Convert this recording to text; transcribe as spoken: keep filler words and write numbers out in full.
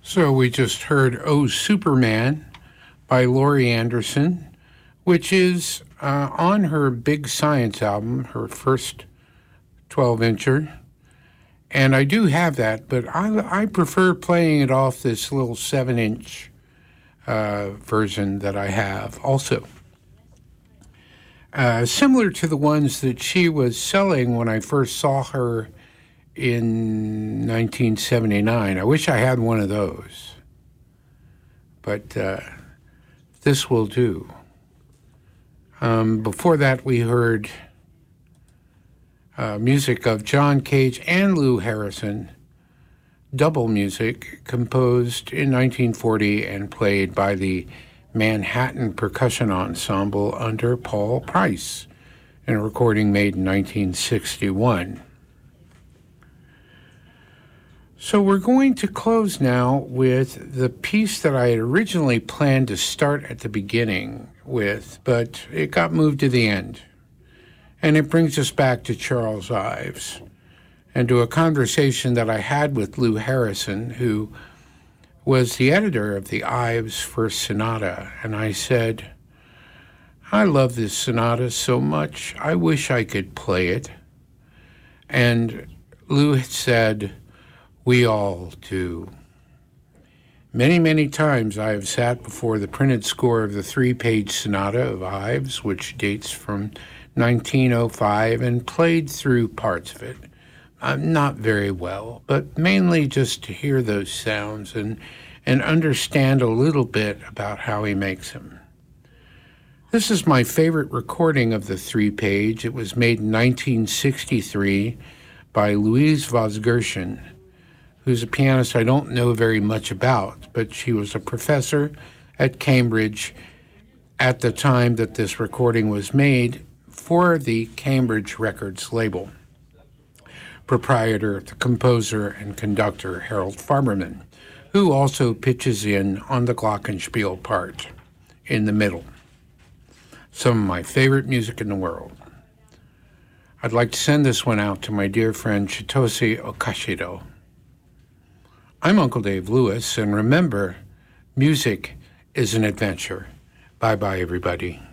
So we just heard Oh Superman by Laurie Anderson, which is uh, on her Big Science album, her first twelve-incher. And I do have that, but I, I prefer playing it off this little seven-inch uh, version that I have also. Uh, similar to the ones that she was selling when I first saw her in nineteen seventy-nine. I wish I had one of those, but uh, this will do. Um, before that, we heard uh, music of John Cage and Lou Harrison, double music composed in nineteen forty and played by the Manhattan Percussion Ensemble under Paul Price in a recording made in nineteen sixty-one. So we're going to close now with the piece that I had originally planned to start at the beginning with, but it got moved to the end. And it brings us back to Charles Ives and to a conversation that I had with Lou Harrison, who was the editor of the Ives First Sonata. And I said, I love this sonata so much, I wish I could play it. And Lou said, we all do. Many, many times I have sat before the printed score of the three-page sonata of Ives, which dates from nineteen oh five, and played through parts of it. Uh, not very well, but mainly just to hear those sounds and, and understand a little bit about how he makes them. This is my favorite recording of the three-page. It was made in nineteen sixty-three by Louise Vosgersian, who's a pianist I don't know very much about, but she was a professor at Cambridge at the time that this recording was made for the Cambridge Records label. Proprietor, the composer, and conductor Harold Farberman, who also pitches in on the glockenspiel part in the middle. Some of my favorite music in the world. I'd like to send this one out to my dear friend Chitosi Okashido. I'm Uncle Dave Lewis, and remember, music is an adventure. Bye-bye, everybody.